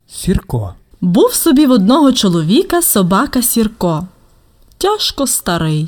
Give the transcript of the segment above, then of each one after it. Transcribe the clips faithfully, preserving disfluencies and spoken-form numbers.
Сірко. Був собі в одного чоловіка собака Сірко, тяжко старий.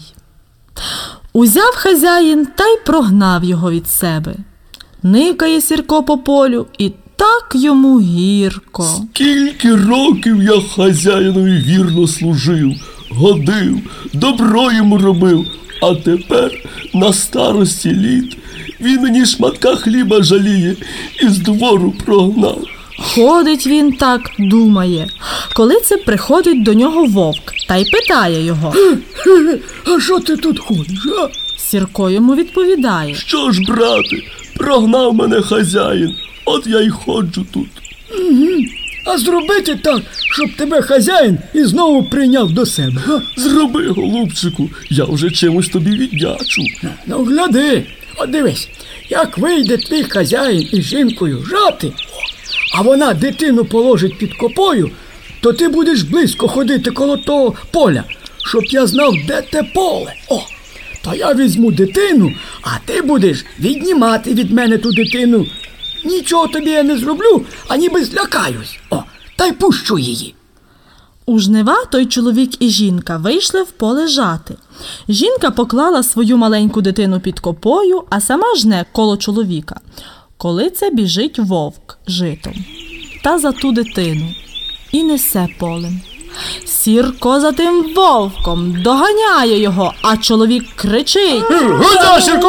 Узяв хазяїн та й прогнав його від себе. Никає Сірко по полю, і так йому гірко. Скільки років я хазяїнові вірно служив, годив, добро йому робив, а тепер на старості літ він мені шматка хліба жаліє і з двору прогнав. Ходить він так, думає. Коли це приходить до нього вовк та й питає його: «А що ти тут ходиш, а?» Сірко йому відповідає: «Що ж, брате, прогнав мене хазяїн, от я й ходжу тут». Угу. А зробити так, щоб тебе хазяїн і знову прийняв до себе. А? Зроби, голубчику, я вже чимось тобі віддячу. Ну, гляди, от дивись, як вийде твій хазяїн із жінкою жати, а вона дитину положить під копою, то ти будеш близько ходити коло того поля, щоб я знав, де те поле. О, то я візьму дитину, а ти будеш віднімати від мене ту дитину. Нічого тобі я не зроблю, а ніби злякаюсь. О, та й пущу її. У жнива той чоловік і жінка вийшли в поле жати. Жінка поклала свою маленьку дитину під копою, а сама жне коло чоловіка. Коли це біжить вовк житом та за ту дитину і несе полем. Сірко за тим вовком доганяє його, а чоловік кричить: «Гудя, Сірко,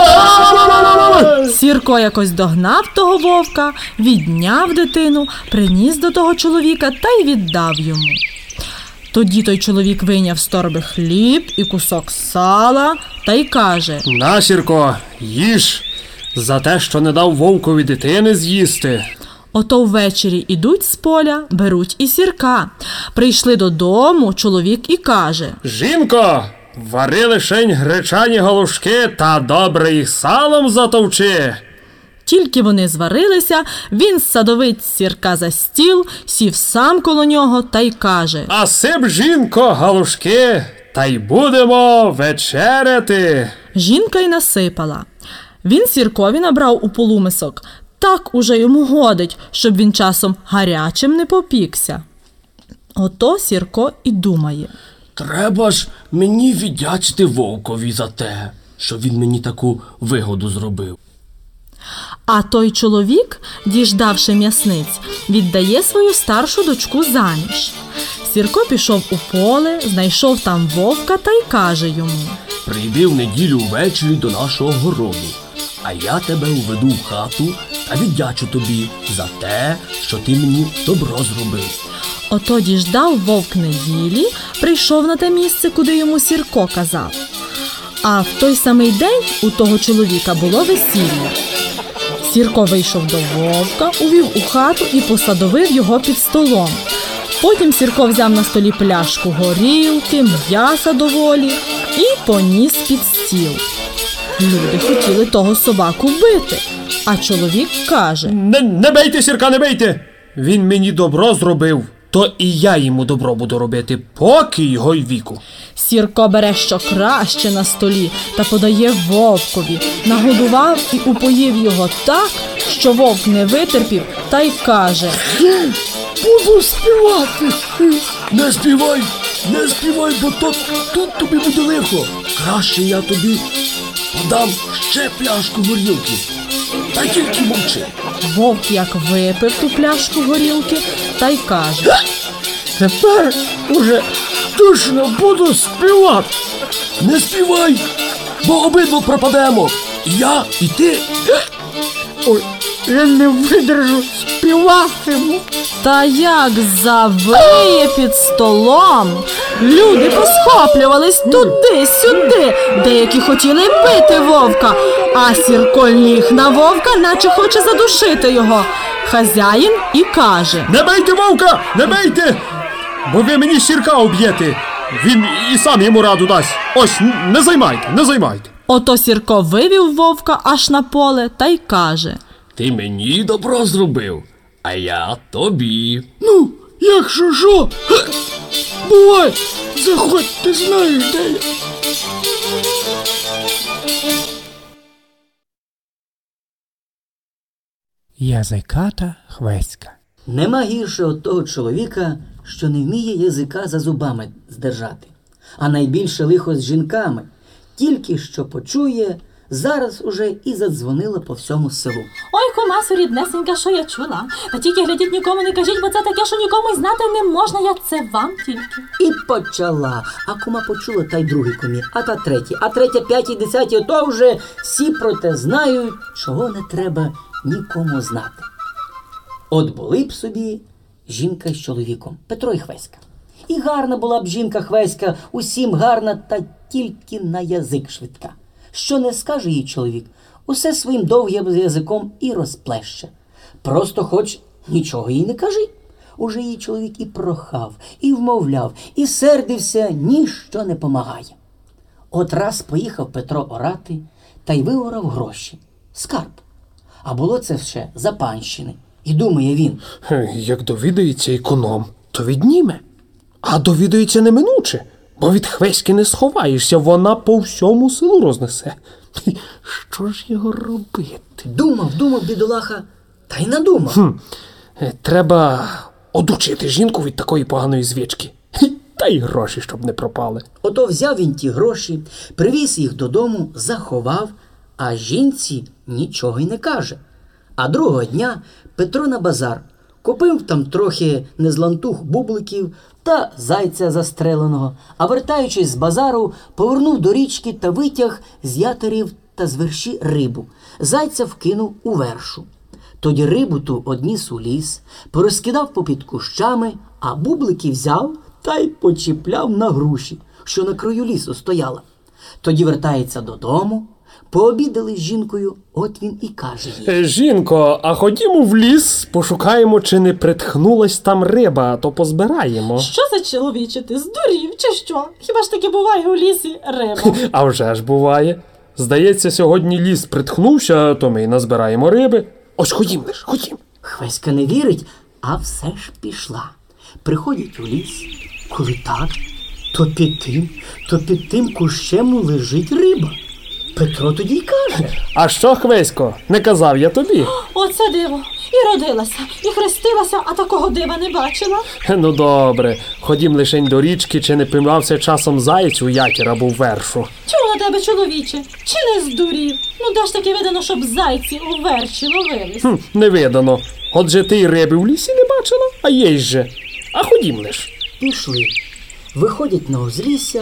гудя!» Сірко якось догнав того вовка, відняв дитину, приніс до того чоловіка та й віддав йому. Тоді той чоловік вийняв з торби хліб і кусок сала та й каже: «На, Сірко, їж, за те, що не дав вовкові дитини з'їсти». Ото ввечері ідуть з поля, беруть і Сірка. Прийшли додому, чоловік і каже: «Жінко, вари лишень гречані галушки та добре їх салом затовчи». Тільки вони зварилися, він садовить Сірка за стіл, сів сам коло нього та й каже: «А сип, жінко, галушки, та й будемо вечеряти». Жінка й насипала. Він Сіркові набрав у полумисок. Так уже йому годить, щоб він часом гарячим не попікся. Ото Сірко і думає: Треба ж мені віддячити вовкові за те, що він мені таку вигоду зробив. А той чоловік, діждавши м'ясниць, віддає свою старшу дочку заміж. Сірко пішов у поле, знайшов там вовка та й каже йому: «Прийди в неділю ввечері до нашого городу, а я тебе уведу в хату та віддячу тобі за те, що ти мені добро зробив». Ото діждав вовк неділі, прийшов на те місце, куди йому Сірко казав. А в той самий день у того чоловіка було весілля. Сірко вийшов до вовка, увів у хату і посадовив його під столом. Потім Сірко взяв на столі пляшку горілки, м'яса доволі і поніс під стіл. Люди хотіли того собаку бити, а чоловік каже: Не, не бейте, Сірка, не бейте! Він мені добро зробив, то і я йому добро буду робити, поки його й віку. Сірко бере що краще на столі та подає вовкові, нагодував і упоїв його так, що вовк не витерпів та й каже: Буду співати. Не співай, не співай, бо то, тут тобі буде лихо. Краще я тобі подам ще пляшку горілки. Та тільки мовчи. Вовк як випив ту пляшку горілки та й каже: Тепер уже точно буду співати. Не співай, бо обидва пропадемо. І я, і ти. Ой, я не видержу, співатиму. Та як завиє під столом. Люди посхоплювались туди-сюди, деякі хотіли бити вовка, а Сірко ліг на вовка, наче хоче задушити його. Хазяїн і каже: Не бейте вовка, не бейте, бо ви мені Сірка об'єте. Він і сам йому раду дасть. Ось, не займайте, не займайте. Ото Сірко вивів вовка аж на поле та й каже: Ти мені добро зробив, а я тобі. Ну, якщо що, бувай, заходь, ти знаєш, де я. Язиката Хвеська. Нема гірше від того чоловіка, що не вміє язика за зубами здержати. А найбільше лихо з жінками. Тільки що почує, зараз уже і задзвонила по всьому селу. Ой, кумасу ріднесенька, що я чула. Та тільки глядіть, нікому не кажіть, бо це таке, що нікому й знати не можна, я це вам тільки. І почала. А кума почула, та й другий кумі, а та третій, а третя, п'ятій, десятій, то вже всі про те знають, чого не треба нікому знати. От були б собі жінка з чоловіком, Петро і Хвеська. І гарна була б жінка Хвеська, усім гарна, та тільки на язик швидка. Що не скаже їй чоловік, усе своїм довгим язиком і розплеще. Просто хоч нічого їй не кажи. Уже її чоловік і прохав, і вмовляв, і сердився, ніщо не помагає. От раз поїхав Петро орати, та й виорав гроші. Скарб. А було це ще за панщини. І думає він, Як довідається економ, то відніме. А довідається неминуче, бо від Хвеськи не сховаєшся, вона по всьому селу рознесе. Що ж його робити? думав, думав бідолаха, та й надумав. Хм, е, треба одучити жінку від такої поганої звички. Хі, Та й гроші, щоб не пропали. Ото взяв він ті гроші, привіз їх додому, заховав, а жінці нічого й не каже. А другого дня Петро на базар купив там трохи незлантух бубликів та зайця застреленого, а вертаючись з базару, повернув до річки та витяг з ятерів та з верші рибу. Зайця вкинув у вершу. Тоді рибу ту одніс у ліс, порозкидав попід кущами, а бублики взяв та й почіпляв на груші, що на краю лісу стояла. Тоді вертається додому, пообідали з жінкою, от він і каже їй. Е, Жінко, а ходімо в ліс, пошукаємо, чи не притхнулась там риба, а то позбираємо. Що за чоловіче ти, здурів чи що? Хіба ж таки буває у лісі риба? А вже ж буває. Здається, сьогодні ліс притхнувся, то ми й назбираємо риби. Ось ходім лиш, ходім. Хвеська не вірить, а все ж пішла. Приходять у ліс, коли так, то під тим, то під тим кущем лежить риба. Петро тоді й каже. А що, Хвесько, не казав я тобі? Оце диво. І родилася, і хрестилася, а такого дива не бачила. Ну добре, ходім лишень до річки, чи не піймався часом заєць у ятір або в вершу. Чого на тебе, чоловіче? Чи не здурів? Ну де ж таки видано, щоб зайці у верші ловились? Хм, не видано. Отже ти й риби в лісі не бачила, а є же. А ходім лиш. Пішли. Виходять на узлісся,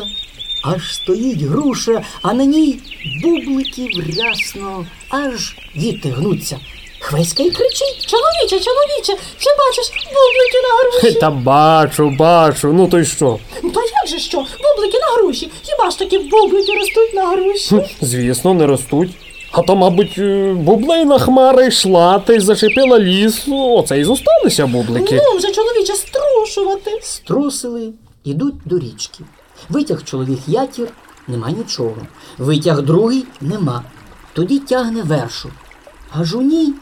аж стоїть груша, а на ній бубликів рясно, аж віти гнуться. Хвеська й кричить. Чоловіче, чоловіче, чи бачиш бублики на груші? Та бачу, бачу, ну то й що? Та як же що? Бублики на груші? Хіба ж таки бублики ростуть на груші? Хм, звісно, не ростуть. А то, мабуть, е, бублейна хмара йшла та й зачепила ліс. Оце й зосталися бублики. Ну вже, чоловіче, струшувати. Струсили, ідуть до річки. Витяг чоловік ятір, нема нічого. Витяг другий, нема. Тоді тягне вершу. Аж у ній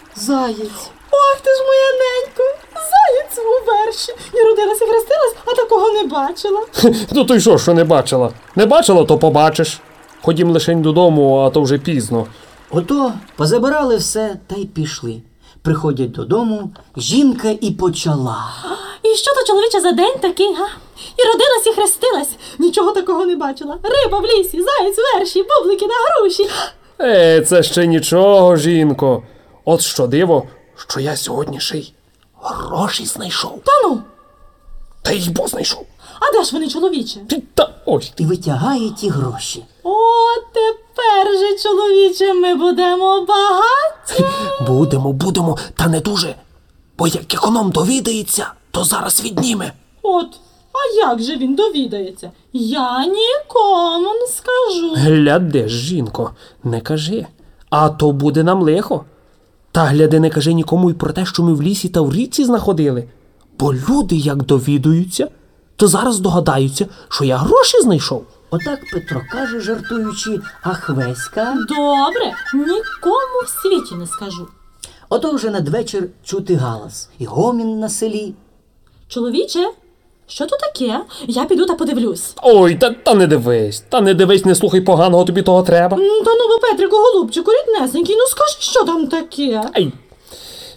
заєць. Ох ти ж моя ненько, заєць у верші. І родилась, і хрестилась, а такого не бачила. Ну то й що, що не бачила? Не бачила, то побачиш. Ходім лишень додому, а то вже пізно. Ото позабирали все та й пішли. Приходять додому, жінка і почала. І що то, чоловіче, за день такий, га? І родилась, і хрестилась. Нічого такого не бачила. Риба в лісі, заєць в верші, бублики на груші. Е, це ще нічого, жінко. От що диво, що я сьогодні ще й гроші знайшов. Та ну, Та й бо знайшов. а де ж вони, чоловіче? Ти- Та ось. І витягає ті гроші. О, тепер же, чоловіче, ми будемо багаті. Будемо, будемо, та не дуже. Бо як економ довідається, то зараз відніме. От, а як же він довідається? Я нікому не скажу. Глядиш, жінко, не кажи. А то буде нам лихо. Та гляди, не кажи нікому й про те, що ми в лісі та в річці знаходили. Бо люди, як довідуються, то зараз догадаються, що я гроші знайшов. Отак Петро каже, жартуючи, а Хвеська. Добре, нікому в світі не скажу. Ото вже надвечір чути галас і гомін на селі. Чоловіче, що то таке? Я піду та подивлюсь. Ой, та, та не дивись, та не дивись, не слухай поганого, тобі того треба. Ну, та ну, бо, Петрику, голубчику, ріднесенький, ну скажи, що там таке? Ай,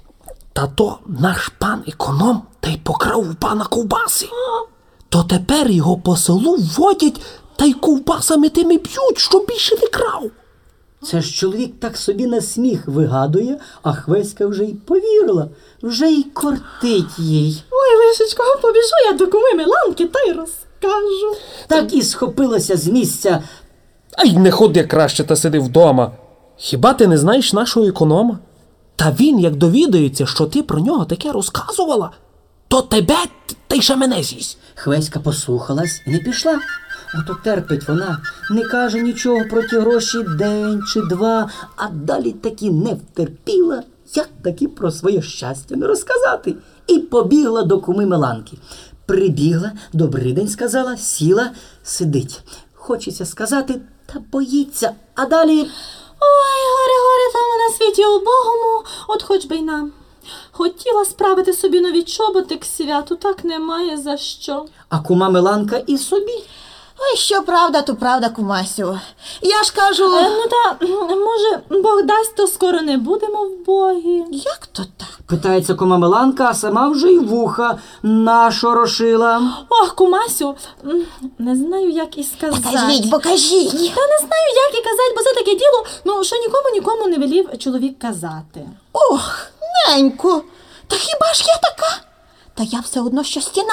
Та то наш пан економ та й покрав у пана ковбаси. То тепер його по селу водять та й ковбасами тими б'ють, щоб більше не крав. Це ж чоловік так собі на сміх вигадує, а Хвеська вже й повірила, вже й кортить їй. Ой, лишечко, побіжу я до куми Миланки та й розкажу. Так і схопилася з місця. Ай, не ходи краще та сиди вдома. Хіба ти не знаєш нашого економа? Та він, як довідається, що ти про нього таке розказувала, то тебе та й ще мене з'їсть. Хвеська послухалась і не пішла. Ото терпить вона, не каже нічого про ті гроші день чи два, а далі таки не втерпіла, як таки про своє щастя не розказати. І побігла до куми Миланки. Прибігла, добрий день сказала, сіла, сидить. Хочеться сказати, та боїться, а далі... Ой, горе-горе там на світі убогому, от хоч би й нам. Хотіла справити собі нові чоботи к святу, так немає за що. А кума Миланка і собі. Ой, що правда, то правда, кумасю. Я ж кажу... Е, ну та, може, Бог дасть, то скоро не будемо вбогі. Як то так? Питається кума Миланка, а сама вже й вуха нашорошила. Ох, кумасю, м, не знаю, як і сказати. Покажіть, покажіть. Та не знаю, як і казати, бо це таке діло, ну, що нікому нікому не велів чоловік казати. Ох, неньку, та хіба ж я така? Та я все одно, що стіна.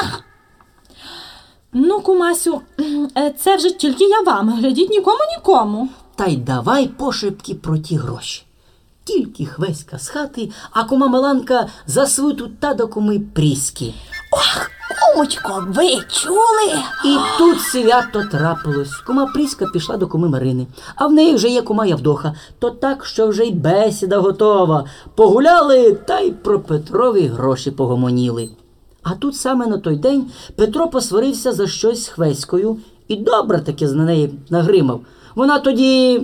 Ну, кумасю, е, це вже тільки я вам, глядіть нікому нікому. Та й давай пошепки про ті гроші. Тільки Хвеська з хати, а кума Миланка за свиту та до куми Пріськи. Ох, кумочко, ви чули? І тут свято трапилось. Кума Пріська пішла до куми Марини, а в неї вже є кума Явдоха. То так, що вже й бесіда готова. Погуляли та й про Петрові гроші погомоніли. А тут саме на той день Петро посварився за щось з Хвеською і добре таки на неї нагримав. Вона тоді...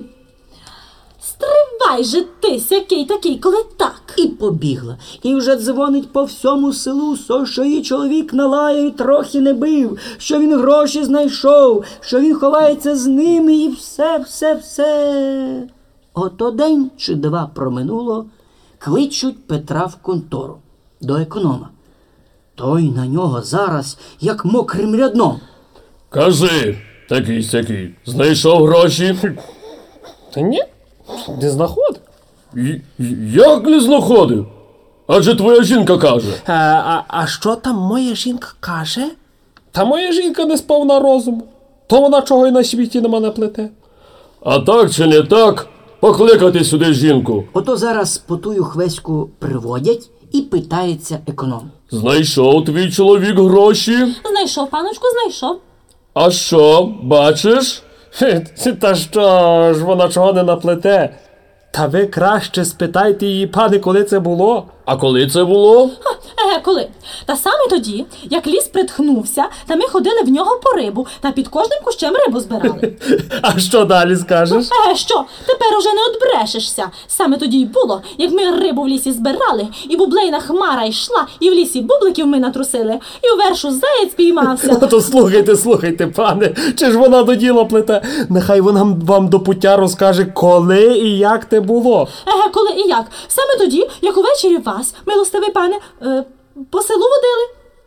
Стривай же ти, сякий такий, коли так. І побігла. І вже дзвонить по всьому селу, со що її чоловік налаяв і трохи не бив, що він гроші знайшов, що він ховається з ними і все, все, все. Ото день чи два проминуло, кличуть Петра в контору до економа. Той на нього зараз, як мокрим рядном. Кажи, такий сякий, знайшов гроші? Та ні, не знаходив. Й- Як не знаходив? Адже твоя жінка каже. А, а, а що там моя жінка каже? Та моя жінка не сповна розуму. То вона чого й на світі нема не плете. А так чи не так, покликати сюди жінку. Ото зараз потую Хвеську приводять і питається економ. Знайшов твій чоловік гроші? Знайшов, паночку, знайшов. А що, бачиш? Хе, та що ж, вона чого не наплете? Та ви краще спитайте її, пане, коли це було. А коли це було? Еге, коли? Та саме тоді, як ліс притхнувся, та ми ходили в нього по рибу, та під кожним кущем рибу збирали. А що далі скажеш? Еге, що? Тепер уже не одбрешешся. Саме тоді й було, як ми рибу в лісі збирали, і бублейна хмара йшла, і в лісі бубликів ми натрусили, і у вершу заєць піймався. То слухайте, слухайте, пане, чи ж вона до діла плете? Нехай вона вам до пуття розкаже, коли і як те було. Еге, коли і як? Саме тоді, як увечері вас, милостивий пане, е, по селу водили.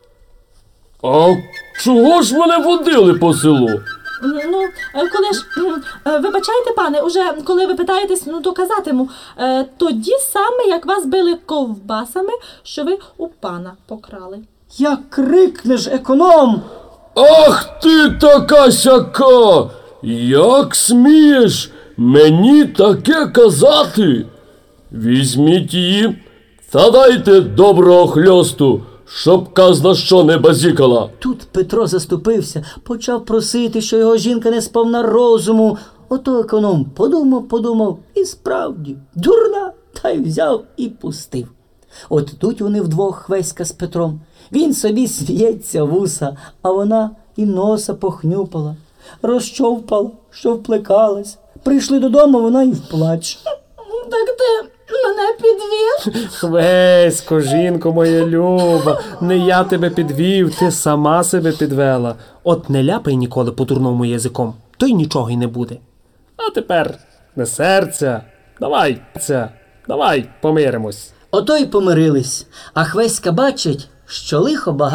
А чого ж мене водили по селу? Ну, е, коли ж, м, е, вибачайте, пане, уже коли ви питаєтесь, ну, то казатиму, е, тоді саме, як вас били ковбасами, що ви у пана покрали. Як крикнеш, економ! Ах ти така сяка! Як смієш мені таке казати? Візьміть її та дайте доброго хльосту, щоб казна що не базікала. Тут Петро заступився, почав просити, що його жінка не сповна розуму. Ото економ подумав, подумав, і справді, дурна, та й взяв і пустив. От тут вони вдвох, Хвеська з Петром. Він собі сміється вуса, а вона і носа похнюпала, розчовпала, що вплекалась. Прийшли додому, вона і вплач. Так ти мене підвів? Хвесько, жінко моя люба, не я тебе підвів, ти сама себе підвела. От не ляпай ніколи по дурному язиком, то й нічого й не буде. А тепер не серця, давай, ця, давай, помиримось. Ото й помирились, а Хвеська бачить, що лихо багато.